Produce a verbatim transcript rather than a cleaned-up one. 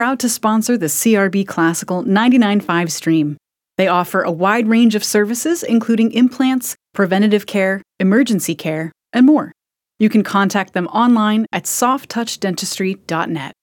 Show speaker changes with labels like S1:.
S1: proud to sponsor the C R B Classical ninety-nine point five stream. They offer a wide range of services, including implants, preventative care, emergency care, and more. You can contact them online at soft touch dentistry dot net.